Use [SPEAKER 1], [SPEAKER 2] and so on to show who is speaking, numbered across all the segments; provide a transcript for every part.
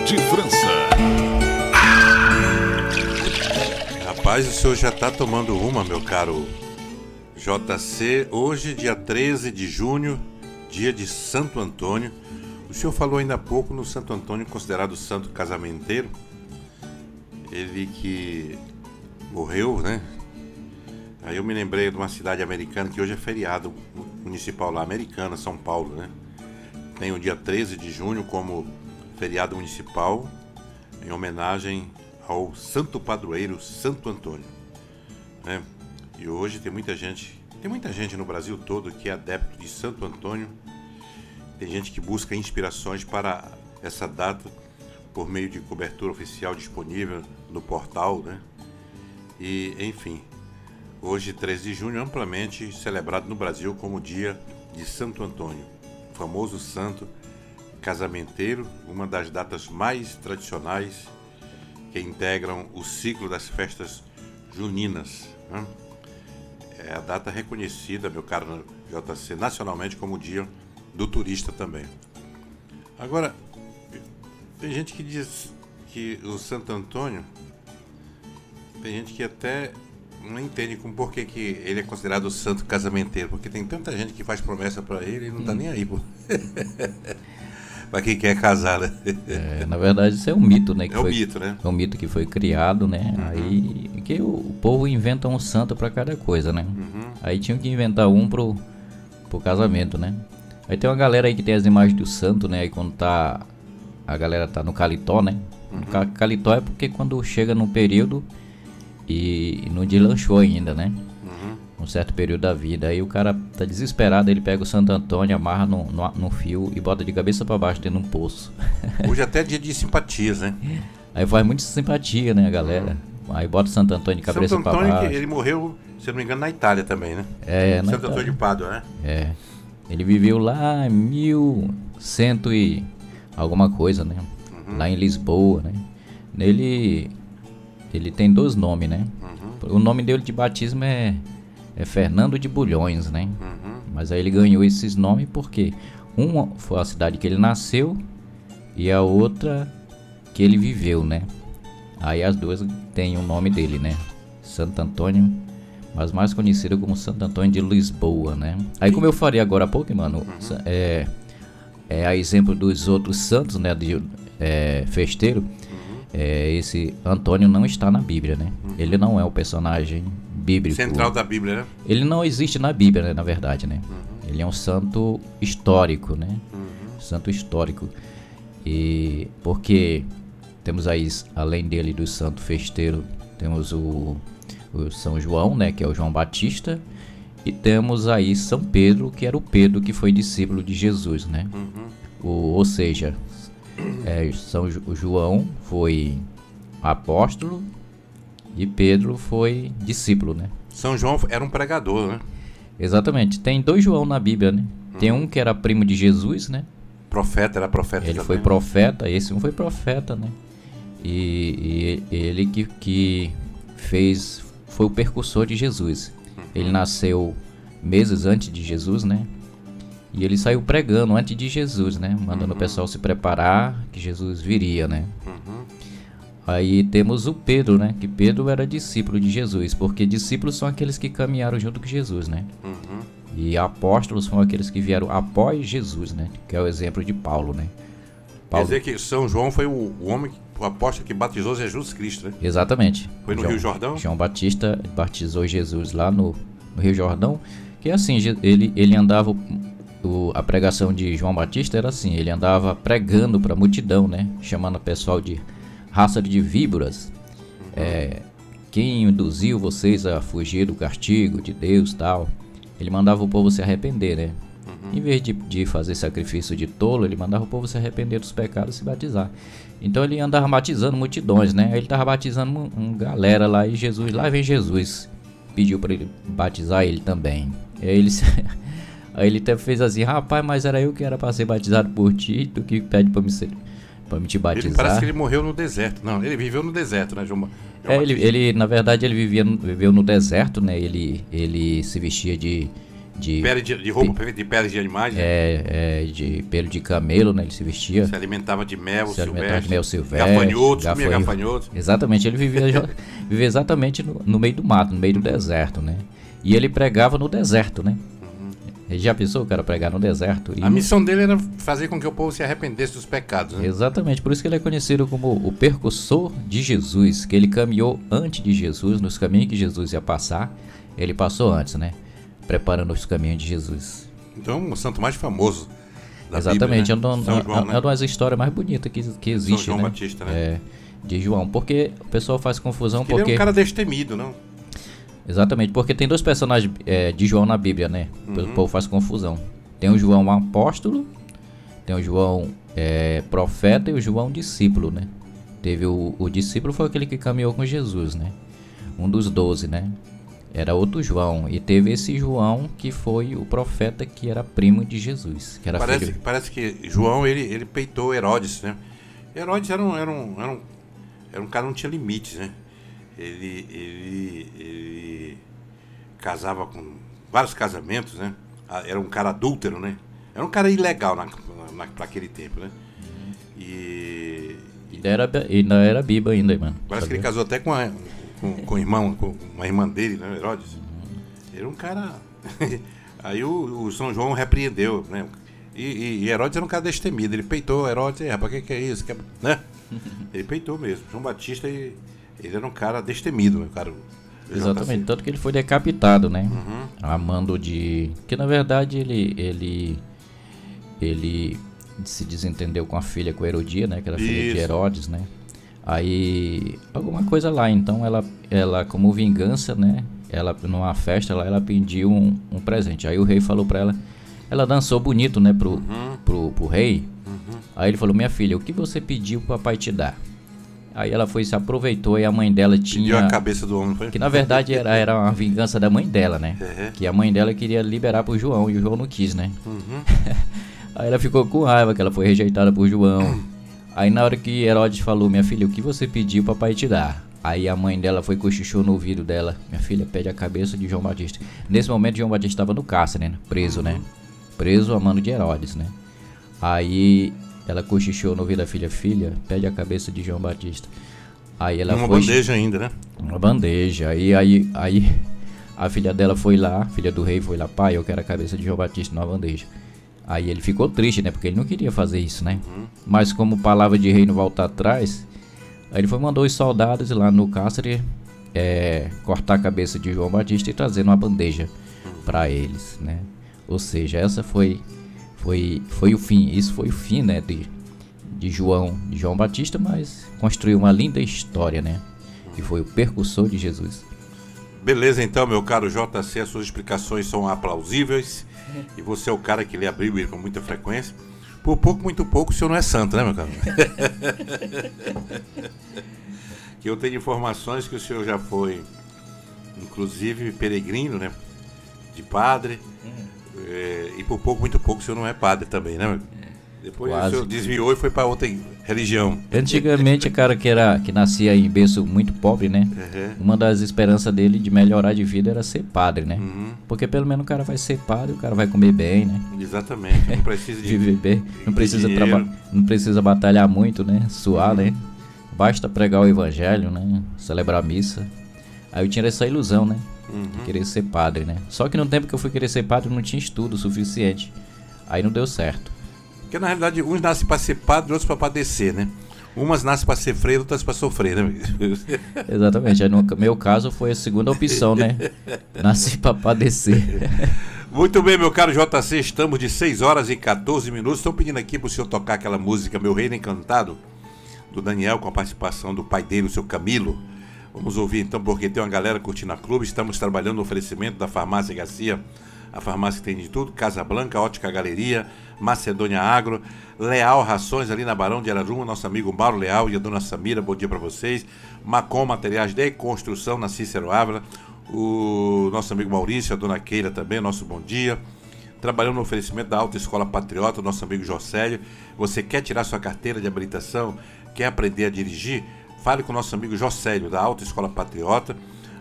[SPEAKER 1] de França.
[SPEAKER 2] Rapaz, o senhor já tá tomando uma, meu caro JC. Hoje, dia 13 de junho, dia de Santo Antônio. O senhor falou ainda há pouco no Santo Antônio, considerado santo casamenteiro. Ele que morreu, né? Aí eu me lembrei de uma cidade americana que hoje é feriado municipal lá, Americana, São Paulo, né? Tem o dia 13 de junho como feriado municipal em homenagem ao santo padroeiro Santo Antônio, né? E hoje tem muita gente no Brasil todo que é adepto de Santo Antônio. Tem gente que busca inspirações para essa data por meio de cobertura oficial disponível no portal, né? E, enfim, hoje, 13 de junho, amplamente celebrado no Brasil como dia de Santo Antônio, o famoso santo casamenteiro, uma das datas mais tradicionais que integram o ciclo das festas juninas, né? É a data reconhecida, meu caro JC, nacionalmente como dia do turista também. Agora, tem gente que diz que o Santo Antônio, tem gente que até não entende com por que ele é considerado o santo casamenteiro, porque tem tanta gente que faz promessa para ele e não tá nem aí, pô. Para quem quer casar, né?
[SPEAKER 3] Na verdade, isso é um mito, né?
[SPEAKER 2] Um mito, né?
[SPEAKER 3] É um mito que foi criado, né? Uhum. Aí que o povo inventa um santo para cada coisa, né? Uhum. Aí tinham que inventar um pro casamento, né? Aí tem uma galera aí que tem as imagens do santo, né? Aí quando a galera tá no caletó, né? Uhum. Caletó é porque quando chega num período e não deslanchou ainda, né? Um certo período da vida. Aí o cara tá desesperado, ele pega o Santo Antônio, amarra no fio e bota de cabeça para baixo dentro de um poço.
[SPEAKER 2] Hoje até é dia de simpatias, né?
[SPEAKER 3] Aí faz muita simpatia, né, a galera? Aí bota o Santo Antônio de cabeça para baixo.
[SPEAKER 2] Ele morreu, se eu não me engano, na Itália também, né?
[SPEAKER 3] Na
[SPEAKER 2] Santo Antônio de Pádua, né?
[SPEAKER 3] Ele viveu lá em 1100 e alguma coisa, né? Lá em Lisboa, né? Ele tem 2 nomes, né? O nome dele de batismo é Fernando de Bulhões, né? Mas aí ele ganhou esses nomes porque uma foi a cidade que ele nasceu e a outra que ele viveu, né? Aí as duas têm o nome dele, né? Santo Antônio, mas mais conhecido como Santo Antônio de Lisboa, né? Aí como eu falei agora há pouco, mano, a exemplo dos outros santos, né? Festeiro, esse Antônio não está na Bíblia, né? Ele não é o personagem bíblico
[SPEAKER 2] central da Bíblia, né?
[SPEAKER 3] Ele não existe na Bíblia, né, na verdade, né? Ele é um santo histórico, né? Santo histórico. E porque temos aí, além dele, do santo festeiro, temos o São João, né, que é o João Batista, e temos aí São Pedro, que era o Pedro que foi discípulo de Jesus, né? Ou seja, São João foi apóstolo e Pedro foi discípulo, né?
[SPEAKER 2] São João era um pregador, né?
[SPEAKER 3] Exatamente. Tem 2 João na Bíblia, né? Tem um que era primo de Jesus, né?
[SPEAKER 2] Era profeta
[SPEAKER 3] ele
[SPEAKER 2] também.
[SPEAKER 3] Foi profeta, esse um foi profeta, né? E ele que foi o precursor de Jesus. Ele nasceu meses antes de Jesus, né? E ele saiu pregando antes de Jesus, né? Mandando o pessoal se preparar, que Jesus viria, né? Aí temos o Pedro, né? Que Pedro era discípulo de Jesus, porque discípulos são aqueles que caminharam junto com Jesus, né? E apóstolos são aqueles que vieram após Jesus, né? Que é o exemplo de Paulo, né?
[SPEAKER 2] Quer dizer que São João foi o apóstolo que batizou Jesus Cristo, né?
[SPEAKER 3] Exatamente.
[SPEAKER 2] Foi no Rio Jordão?
[SPEAKER 3] João Batista batizou Jesus lá no Rio Jordão, que é assim, ele andava... A pregação de João Batista era assim, ele andava pregando para a multidão, né? Chamando o pessoal de raça de víboras. Quem induziu vocês a fugir do castigo de Deus, tal? Ele mandava o povo se arrepender, né? Em vez de fazer sacrifício de tolo, ele mandava o povo se arrepender dos pecados e se batizar. Então ele andava batizando multidões, né? Ele estava batizando uma galera lá e Jesus, lá vem Jesus, pediu para ele batizar ele também. E aí ele até fez assim: rapaz, mas era eu que era para ser batizado por ti, tu que pede para me te batizar.
[SPEAKER 2] Parece que ele morreu no deserto. Não, ele viveu no deserto, né, João?
[SPEAKER 3] Ele na verdade, ele viveu no deserto, né? Ele se vestia de
[SPEAKER 2] de roupa feita de peles de animais, né?
[SPEAKER 3] De pelo de camelo, né? Ele se vestia.
[SPEAKER 2] Se alimentava de mel
[SPEAKER 3] silvestre.
[SPEAKER 2] Comia gafanhotos.
[SPEAKER 3] Exatamente, ele vivia exatamente no meio do mato, no meio do deserto, né? E ele pregava no deserto, né? Ele já pensou o cara pregar no deserto?
[SPEAKER 2] A missão dele era fazer com que o povo se arrependesse dos pecados, né?
[SPEAKER 3] Exatamente, por isso que ele é conhecido como o percursor de Jesus, que ele caminhou antes de Jesus, nos caminhos que Jesus ia passar, ele passou antes, né? Preparando os caminhos de Jesus.
[SPEAKER 2] Então, o santo mais famoso da
[SPEAKER 3] Exatamente,
[SPEAKER 2] Bíblia, né?
[SPEAKER 3] é uma das histórias mais bonitas que existe,
[SPEAKER 2] São João
[SPEAKER 3] né?
[SPEAKER 2] Batista, né?
[SPEAKER 3] De João, porque o pessoal faz confusão
[SPEAKER 2] porque ele é um cara destemido, não?
[SPEAKER 3] Exatamente, porque tem dois personagens de João na Bíblia, né? O povo faz confusão. Tem o João apóstolo, tem o João profeta e o João discípulo, né? Teve o discípulo foi aquele que caminhou com Jesus, né? Um dos 12, né? Era outro João. E teve esse João que foi o profeta que era primo de Jesus. Que era
[SPEAKER 2] parece que João, ele peitou Herodes, né? Herodes era um cara que não tinha limites, né? Ele casava com vários casamentos, né? Era um cara adúltero, né? Era um cara ilegal para aquele tempo, né? E
[SPEAKER 3] ainda era Bíblia ainda, mano.
[SPEAKER 2] Parece que ele casou até com uma irmã dele, né? Herodes. Ele era um cara... Aí o São João repreendeu, né? E Herodes era um cara destemido. Ele peitou Herodes, rapaz, que é isso? Né? Ele peitou mesmo. João Batista, ele era um cara destemido, né? Cara,
[SPEAKER 3] exatamente, tanto que ele foi decapitado, né? A mando de... Que na verdade ele se desentendeu com a filha, com a Herodia, né? Que era filha de Herodes, né? Aí, alguma coisa lá, então ela como vingança, né? Ela, numa festa lá, ela pediu um presente. Aí o rei falou pra ela, ela dançou bonito, né? Pro rei. Aí ele falou, minha filha, o que você pediu pro papai te dar? Aí ela se aproveitou e a mãe dela tinha...
[SPEAKER 2] Pediu a cabeça do homem, foi?
[SPEAKER 3] Que na verdade era uma vingança da mãe dela, né? Que a mãe dela queria liberar pro João e o João não quis, né? Aí ela ficou com raiva que ela foi rejeitada por João. Aí na hora que Herodes falou, minha filha, o que você pediu pro papai te dar? Aí a mãe dela foi cochichou no ouvido dela, minha filha, pede a cabeça de João Batista. Nesse momento João Batista estava no cárcere, né? Preso, né? Preso a mano de Herodes, né? Aí... ela cochichou no ouvido da filha, pede a cabeça de João Batista. Aí ela
[SPEAKER 2] uma bandeja ainda, né?
[SPEAKER 3] Uma bandeja. Aí a filha dela foi lá, filha do rei foi lá, pai, eu quero a cabeça de João Batista numa bandeja. Aí ele ficou triste, né? Porque ele não queria fazer isso, né? Mas como palavra de rei não volta atrás, aí ele mandou os soldados lá no cárcere cortar a cabeça de João Batista e trazer numa bandeja para eles, né? Ou seja, essa foi o fim, isso foi o fim, né, de João Batista, mas construiu uma linda história, né, e foi o percursor de Jesus.
[SPEAKER 2] Beleza, então, meu caro JC, as suas explicações são aplausíveis, e você é o cara que lê a Bíblia com muita frequência. Por pouco, muito pouco, o senhor não é santo, né, meu caro? Que eu tenho informações que o senhor já foi, inclusive, peregrino, né, de padre. E por pouco, muito pouco, o senhor não é padre também, né? Depois quase. O senhor desviou e foi para outra religião.
[SPEAKER 3] Antigamente, cara que nascia em berço muito pobre, né? Uma das esperanças dele de melhorar de vida era ser padre, né? Porque pelo menos o cara vai ser padre, o cara vai comer bem, né?
[SPEAKER 2] Exatamente, não precisa de
[SPEAKER 3] viver, não precisa batalhar muito, né? Suar, né? Basta pregar o evangelho, né? Celebrar a missa. Aí eu tinha essa ilusão, né? De querer ser padre, né? Só que no tempo que eu fui querer ser padre não tinha estudo suficiente. Aí não deu certo.
[SPEAKER 2] Porque na realidade uns nascem para ser padre, outros para padecer, né? Umas nascem para ser freira, outras para sofrer, né?
[SPEAKER 3] Exatamente. Aí no meu caso foi a segunda opção, né? Nasci para padecer.
[SPEAKER 2] Muito bem, meu caro JC, estamos de 6 horas e 14 minutos. Estão pedindo aqui para o senhor tocar aquela música Meu Reino Encantado, do Daniel, com a participação do pai dele, o seu Camilo. Vamos ouvir então, porque tem uma galera curtindo a clube. Estamos trabalhando no oferecimento da Farmácia Garcia, a farmácia que tem de tudo, Casa Blanca, Ótica Galeria, Macedônia Agro, Leal Rações ali na Barão de Araruma, nosso amigo Mauro Leal e a dona Samira, bom dia para vocês. Macom Materiais de Construção na Cícero Ávila, o nosso amigo Maurício, a dona Keila também, nosso bom dia. Trabalhando no oferecimento da Alta Escola Patriota, nosso amigo Jocélio. Você quer tirar sua carteira de habilitação, quer aprender a dirigir? Fale com o nosso amigo Jocélio, da Alta Escola Patriota.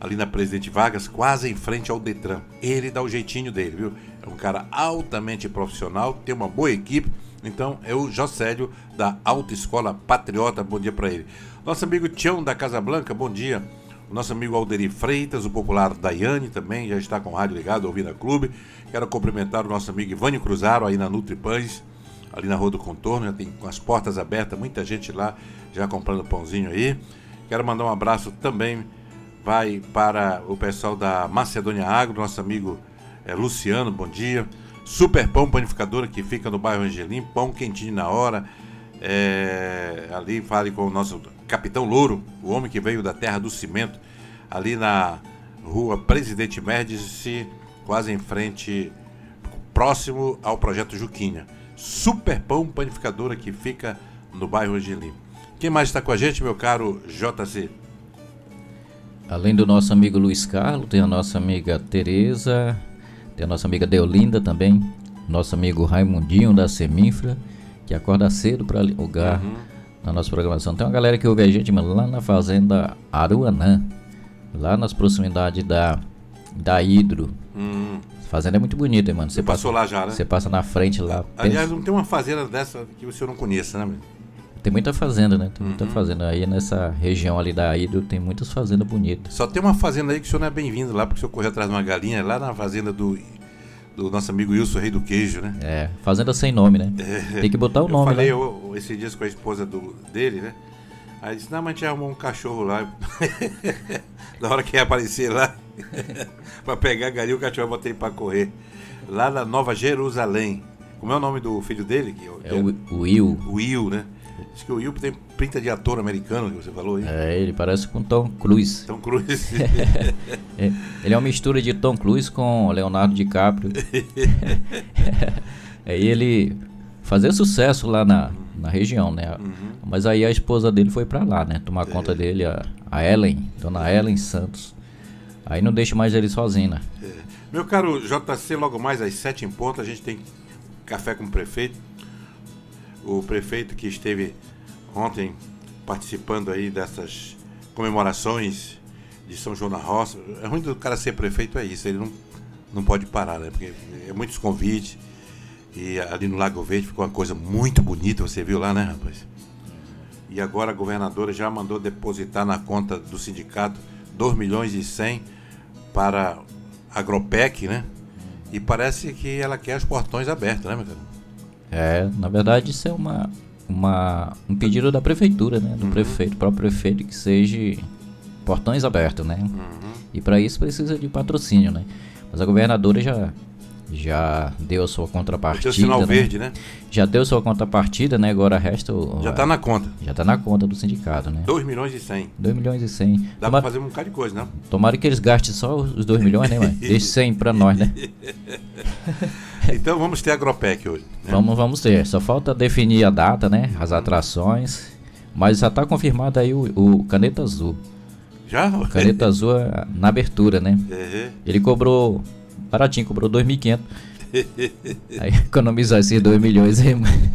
[SPEAKER 2] ali na Presidente Vargas, quase em frente ao Detran. Ele dá o jeitinho dele, viu? É um cara altamente profissional, tem uma boa equipe. Então é o Jocélio da Autoescola Patriota. Bom dia para ele. Nosso amigo Tião da Casa Blanca, bom dia. O nosso amigo Alderi Freitas, o popular Daiane também já está com o rádio ligado, ouvindo a clube. Quero cumprimentar o nosso amigo Ivânio Cruzaro aí na Nutripães, ali na Rua do Contorno, já tem com as portas abertas, muita gente lá já comprando pãozinho aí. Quero mandar um abraço também, vai para o pessoal da Macedônia Agro, nosso amigo Luciano, bom dia. Super Pão Panificadora, que fica no bairro Angelim, pão quentinho na hora. Ali fale com o nosso Capitão Louro, o homem que veio da terra do cimento, ali na rua Presidente Médici, quase em frente, próximo ao Projeto Juquinha. Super Pão Panificadora, que fica no bairro Angelim. Quem mais está com a gente, meu caro JC?
[SPEAKER 3] Além do nosso amigo Luiz Carlos, tem a nossa amiga Tereza, tem a nossa amiga Deolinda também, nosso amigo Raimundinho da Semínfera, que acorda cedo para ligar na nossa programação. Tem uma galera que ouve a gente lá na fazenda Aruanã, lá nas proximidades da Hidro. A fazenda é muito bonita, hein, mano.
[SPEAKER 2] Você passou lá já, né?
[SPEAKER 3] Você passa na frente lá.
[SPEAKER 2] Aliás, não tem uma fazenda dessa que o senhor não conheça, né, meu?
[SPEAKER 3] Tem muita fazenda, né? Tem muita fazenda. Aí nessa região ali da Hidro tem muitas fazendas bonitas.
[SPEAKER 2] Só tem uma fazenda aí que o senhor não é bem-vindo lá, porque o senhor correu atrás de uma galinha, lá na fazenda do nosso amigo Wilson, rei do queijo, né?
[SPEAKER 3] Fazenda sem nome, né? Tem que botar o nome, né?
[SPEAKER 2] Eu falei esses dias com a esposa dele, né? Aí disse, não, mas a gente arrumou um cachorro lá. Na hora que ia aparecer lá, pra pegar a galinha, o cachorro botei ele pra correr. Lá na Nova Jerusalém. Como é o nome do filho dele?
[SPEAKER 3] É o Will.
[SPEAKER 2] O Will, né? Diz que o Will tem pinta de ator americano, que você falou aí.
[SPEAKER 3] Ele parece com Tom Cruise.
[SPEAKER 2] Tom Cruise.
[SPEAKER 3] Ele é uma mistura de Tom Cruise com Leonardo DiCaprio. Aí ele fazia sucesso lá na região, né? Mas aí a esposa dele foi pra lá, né? Tomar conta dele, a Ellen, dona Ellen Santos. Aí não deixa mais ele sozinho, né?
[SPEAKER 2] Meu caro JC, logo mais às 7 em ponto, a gente tem café com o prefeito. O prefeito que esteve ontem participando aí dessas comemorações de São João da Roça. É ruim do cara ser prefeito, é isso, ele não pode parar, né? Porque é muitos convites. E ali no Lago Verde ficou uma coisa muito bonita, você viu lá, né, rapaz? E agora a governadora já mandou depositar na conta do sindicato 2.100.000 para a Agropec, né? E parece que ela quer os portões abertos, né, meu cara?
[SPEAKER 3] Na verdade isso é um pedido da prefeitura, né? Do prefeito, próprio prefeito, que seja portões abertos, né? E para isso precisa de patrocínio, né? Mas a governadora já deu a sua contrapartida.
[SPEAKER 2] Já deu sinal verde, né?
[SPEAKER 3] Já deu sua contrapartida, né? Agora resta
[SPEAKER 2] já tá na conta.
[SPEAKER 3] Já tá na conta do sindicato, né?
[SPEAKER 2] 2.100.000.
[SPEAKER 3] 2.100.000.
[SPEAKER 2] Dá pra fazer um bocado de coisa, né?
[SPEAKER 3] Tomara que eles gastem só os 2 milhões, né, mano? Deixe 100 pra nós, né?
[SPEAKER 2] Então vamos ter Agropec hoje, né?
[SPEAKER 3] Vamos ter. Só falta definir a data, né? As atrações. Mas já tá confirmado aí o Caneta Azul.
[SPEAKER 2] Já?
[SPEAKER 3] O Caneta Azul na abertura, né? Ele cobrou baratinho, cobrou 2.500. Aí economizar esses 2 milhões aí, mano.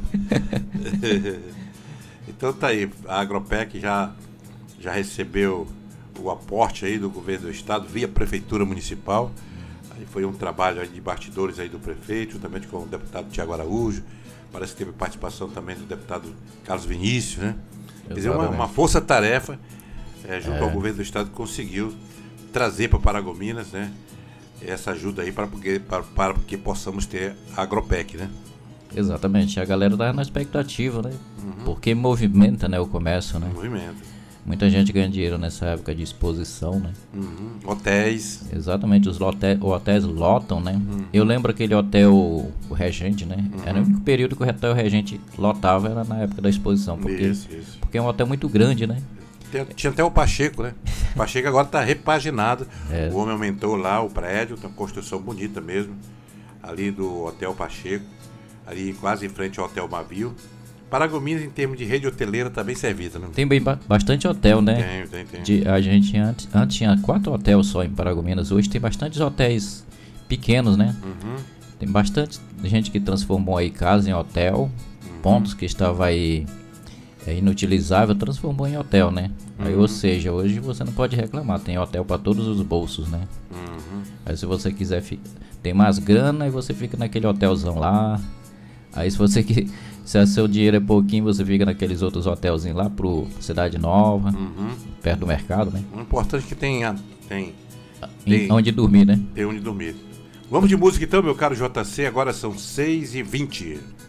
[SPEAKER 2] Então tá aí, a Agropec já recebeu o aporte aí do governo do estado via prefeitura municipal. Aí foi um trabalho aí de bastidores aí do prefeito, juntamente com o deputado Tiago Araújo. Parece que teve participação também do deputado Carlos Vinícius, né? Quer dizer, uma força-tarefa junto ao governo do estado que conseguiu trazer para Paragominas, né? Essa ajuda aí para que possamos ter a Agropec, né?
[SPEAKER 3] Exatamente, a galera tá na expectativa, né? Porque movimenta, né, o comércio, né?
[SPEAKER 2] Movimento.
[SPEAKER 3] Muita gente ganha dinheiro nessa época de exposição, né?
[SPEAKER 2] Hotéis.
[SPEAKER 3] Exatamente, os hotéis lotam, né? Eu lembro aquele hotel, o Regente, né? Era o único período que o hotel Regente lotava, era na época da exposição. Porque é um hotel muito grande, né?
[SPEAKER 2] Tinha até o Pacheco, né? O Pacheco agora está repaginado. O homem aumentou lá o prédio, tem uma construção bonita mesmo. Ali do Hotel Pacheco, ali quase em frente ao Hotel Mavio. Paragominas, em termos de rede hoteleira, está bem servida, né?
[SPEAKER 3] Tem bastante hotel, né?
[SPEAKER 2] Tem.
[SPEAKER 3] A gente antes tinha 4 hotéis só em Paragominas. Hoje tem bastantes hotéis pequenos, né? Tem bastante gente que transformou aí casa em hotel. Pontos que estava aí é inutilizável, transformou em hotel, né? Aí, ou seja, hoje você não pode reclamar, tem hotel para todos os bolsos, né? Aí se você quiser tem mais grana, aí você fica naquele hotelzão lá. Aí se seu dinheiro é pouquinho, você fica naqueles outros hotelzinhos lá pro Cidade Nova, perto do mercado, né?
[SPEAKER 2] O importante é que tem
[SPEAKER 3] onde dormir, né?
[SPEAKER 2] Tem onde dormir. Vamos de música então, meu caro JC, agora são 6h20.